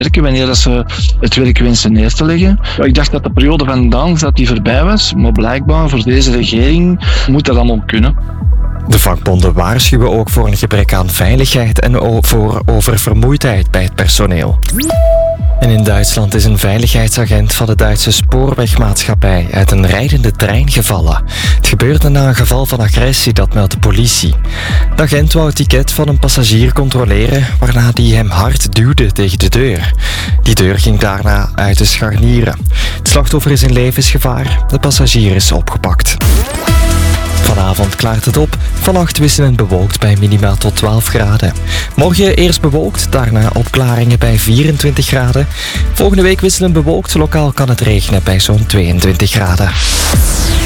werken wanneer ze het werk wensen neer te leggen. Ja, ik dacht dat de periode van dans dat die voorbij was, maar blijkbaar voor deze regering moet dat allemaal kunnen. De vakbonden waarschuwen ook voor een gebrek aan veiligheid en voor oververmoeidheid bij het personeel. En in Duitsland is een veiligheidsagent van de Duitse spoorwegmaatschappij uit een rijdende trein gevallen. Het gebeurde na een geval van agressie, dat meldt de politie. De agent wou het ticket van een passagier controleren, waarna die hem hard duwde tegen de deur. Die deur ging daarna uit de scharnieren. Het slachtoffer is in levensgevaar. De passagier is opgepakt. Vanavond klaart het op. Vannacht wisselend bewolkt bij minimaal tot 12 graden. Morgen eerst bewolkt, daarna opklaringen bij 24 graden. Volgende week wisselend bewolkt, lokaal kan het regenen bij zo'n 22 graden.